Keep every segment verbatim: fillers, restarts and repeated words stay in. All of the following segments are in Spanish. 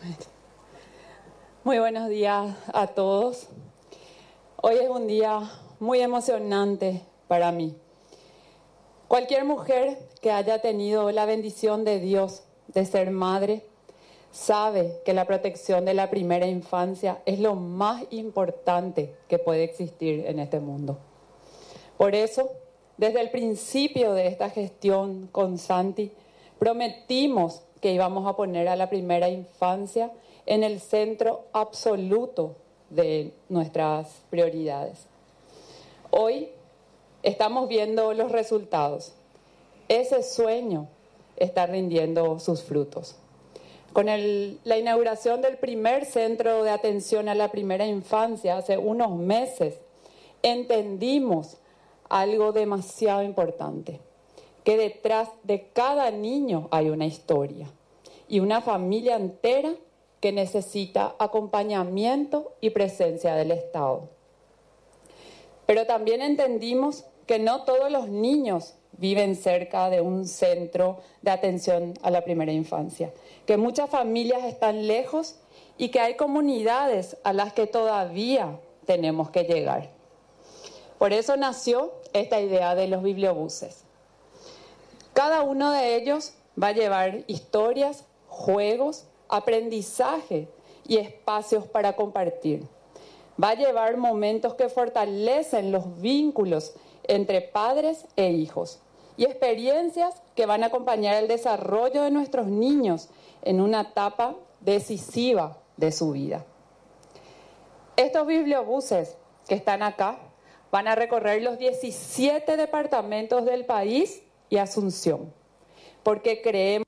Muy buenos días a todos. Hoy es un día muy emocionante para mí. Cualquier mujer que haya tenido la bendición de Dios de ser madre sabe que la protección de la primera infancia es lo más importante que puede existir en este mundo. Por eso, desde el principio de esta gestión con Santi, prometimos que íbamos a poner a la primera infancia en el centro absoluto de nuestras prioridades. Hoy estamos viendo los resultados. Ese sueño está rindiendo sus frutos. Con el, la inauguración del primer centro de atención a la primera infancia hace unos meses, entendimos algo demasiado importante, que detrás de cada niño hay una historia y una familia entera que necesita acompañamiento y presencia del Estado. Pero también entendimos que no todos los niños viven cerca de un centro de atención a la primera infancia, que muchas familias están lejos y que hay comunidades a las que todavía tenemos que llegar. Por eso nació esta idea de los bibliobuses. Cada uno de ellos va a llevar historias, juegos, aprendizaje y espacios para compartir. Va a llevar momentos que fortalecen los vínculos entre padres e hijos y experiencias que van a acompañar el desarrollo de nuestros niños en una etapa decisiva de su vida. Estos bibliobuses que están acá van a recorrer los diecisiete departamentos del país y Asunción, porque creemos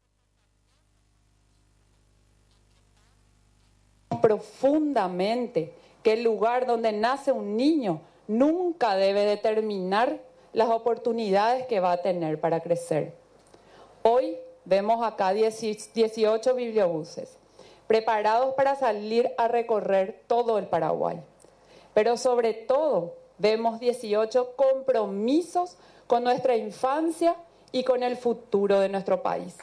profundamente que el lugar donde nace un niño nunca debe determinar las oportunidades que va a tener para crecer. Hoy vemos acá dieciocho bibliobuses preparados para salir a recorrer todo el Paraguay. Pero sobre todo vemos dieciocho compromisos con nuestra infancia y con el futuro de nuestro país.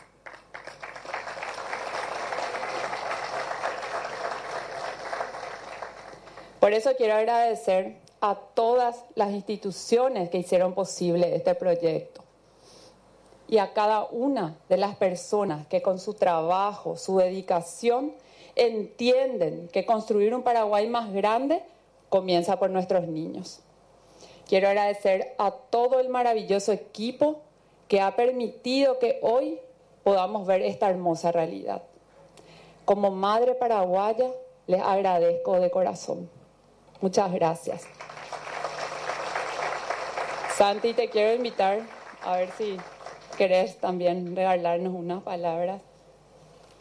Por eso quiero agradecer a todas las instituciones que hicieron posible este proyecto y a cada una de las personas que con su trabajo, su dedicación, entienden que construir un Paraguay más grande comienza por nuestros niños. Quiero agradecer a todo el maravilloso equipo que ha permitido que hoy podamos ver esta hermosa realidad. Como madre paraguaya, les agradezco de corazón. Muchas gracias. Santi, te quiero invitar a ver si querés también regalarnos unas palabras.